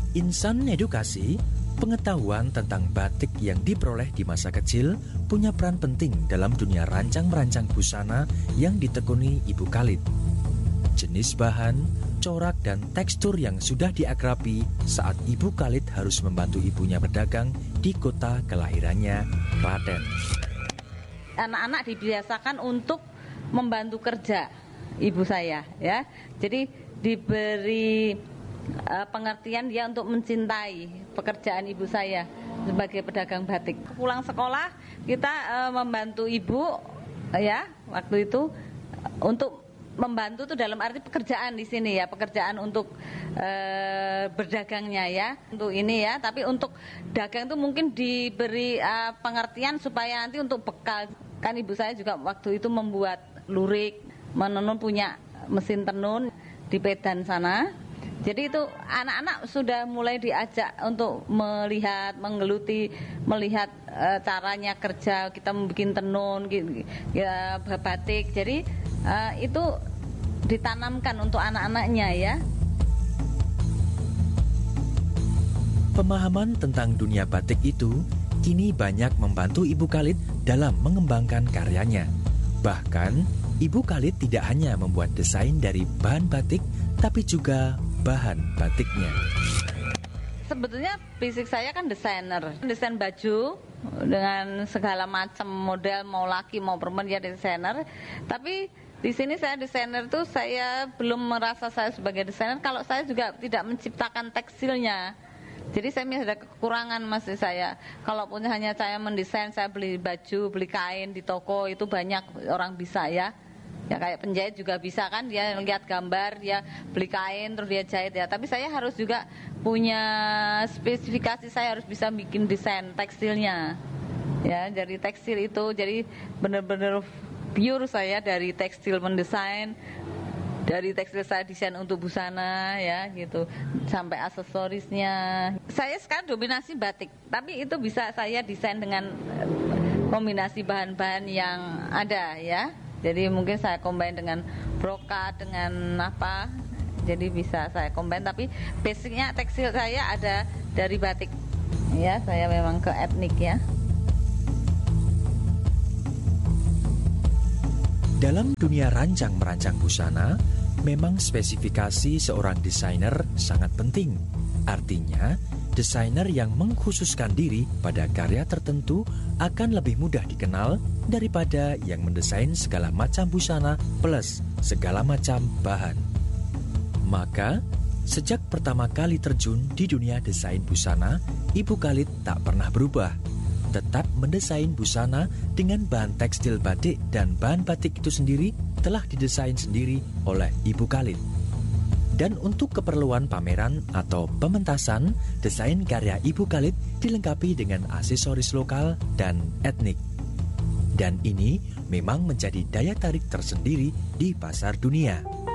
Insan edukasi, pengetahuan tentang batik yang diperoleh di masa kecil punya peran penting dalam dunia rancang-merancang busana yang ditekuni Ibu Khalid. Jenis bahan, corak, dan tekstur yang sudah diakrabi saat Ibu Khalid harus membantu ibunya berdagang di kota kelahirannya, Klaten. Anak-anak dibiasakan untuk membantu kerja ibu saya, ya. Jadi diberi pengertian dia untuk mencintai pekerjaan ibu saya sebagai pedagang batik. Pulang sekolah kita membantu ibu, ya, waktu itu untuk membantu tuh dalam arti pekerjaan di sini ya, pekerjaan untuk berdagangnya ya, untuk ini ya. Tapi untuk dagang tuh mungkin diberi pengertian supaya nanti untuk bekal. Kan ibu saya juga waktu itu membuat lurik, menenun, punya mesin tenun di Medan sana. Jadi itu anak-anak sudah mulai diajak untuk melihat, menggeluti, melihat caranya kerja, kita membuat tenun, ya, batik. Jadi itu ditanamkan untuk anak-anaknya ya. Pemahaman tentang dunia batik itu kini banyak membantu Ibu Khalid dalam mengembangkan karyanya. Bahkan, Ibu Khalid tidak hanya membuat desain dari bahan batik, tapi juga bahan batiknya. Sebetulnya basic saya kan desainer, desain baju dengan segala macam model, mau laki mau perempuan ya desainer. Tapi di sini saya desainer tuh saya belum merasa saya sebagai desainer kalau saya juga tidak menciptakan tekstilnya. Jadi saya ada kekurangan masih saya. Kalaupun hanya saya mendesain, saya beli baju, beli kain di toko itu banyak orang bisa ya. Ya kayak penjahit juga bisa kan, dia lihat gambar, dia beli kain terus dia jahit ya. Tapi saya harus juga punya spesifikasi, saya harus bisa bikin desain tekstilnya. Ya, dari tekstil itu jadi benar-benar pure saya dari tekstil mendesain. Dari tekstil saya desain untuk busana ya gitu, sampai aksesorisnya. Saya sekarang dominasi batik, tapi itu bisa saya desain dengan kombinasi bahan-bahan yang ada ya. Jadi mungkin saya combine dengan brokat, dengan apa, jadi bisa saya combine. Tapi basicnya tekstil saya ada dari batik ya, saya memang ke etnik ya. Dalam dunia rancang-merancang busana, memang spesifikasi seorang desainer sangat penting. Artinya, desainer yang mengkhususkan diri pada karya tertentu akan lebih mudah dikenal daripada yang mendesain segala macam busana plus segala macam bahan. Maka, sejak pertama kali terjun di dunia desain busana, Ibu Khalid tak pernah berubah. Tetap mendesain busana dengan bahan tekstil batik, dan bahan batik itu sendiri telah didesain sendiri oleh Ibu Khalid. Dan untuk keperluan pameran atau pementasan, desain karya Ibu Khalid dilengkapi dengan aksesoris lokal dan etnik. Dan ini memang menjadi daya tarik tersendiri di pasar dunia.